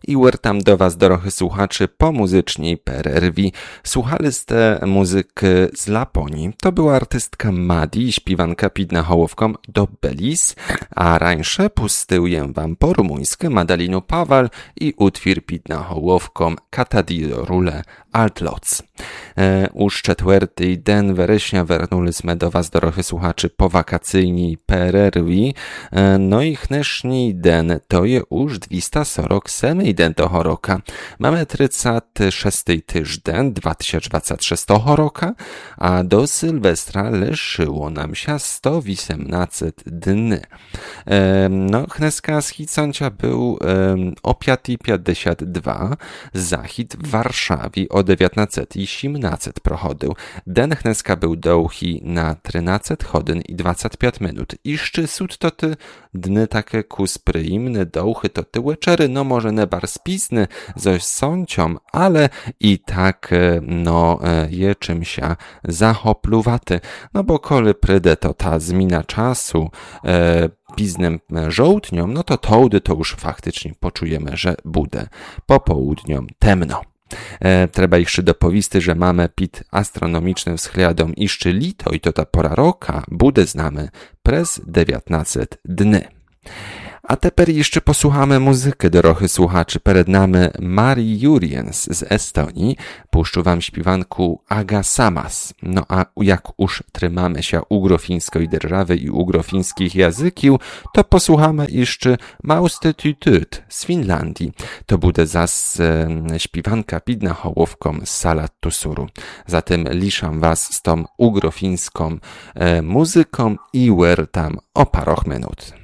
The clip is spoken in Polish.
i wrtam do was, drodzy słuchaczy, po muzycznej pererwi. Słuchaliście muzyki z Laponii. To była artystka Madi, śpiewanka pід nahołówką do Belize, a rańsze pustyję wam po rumuńsku Madalinu Pawal i utwór pід nahołówką Catadio Rule Altloc. Už czwarty den września wernulizmy do was, drodzy słuchaczy, po wakacyjnej pererwi. No i dnešní den to je už 247 den toho roka. Mamy 36 tyżden 2026 roka, a do Sylwestra leszyło nam się 118 dni. No, dneska schicącia był o 5:52, zachód w Warszawie o 19:17 prochodził. Den dneska był długi na 13 godzin i 25 minut. I szczysut to ty dny takie kuspryimne, dołchy to ty wieczery, no może nie bar spisny ze sącią, ale i tak no je czymś zachopluwaty, no bo kole pryde to ta zmina czasu piznym żołtniom, no to tołdy to już faktycznie poczujemy, że bude popołudniom temno. Trzeba jeszcze dopowisty, że mamy pід astronomicznym wschliadom jeszcze lito i to ta pora roka bude znamy prez 19 dni. A teper jeszcze posłuchamy muzykę, drodzy słuchaczy. Przed nami Mari Juriens z Estonii. Puszczę wam śpiewanku Aga Samas. No a jak już trzymamy się ugrofińskiej держawy i ugrofińskich języków, to posłuchamy jeszcze Mauste Tytyt z Finlandii. To bude zas śpiewanka pід nahołówką z Salattusuru. Zatem liszam was z tą ugrofińską muzyką i tam o paroch minut.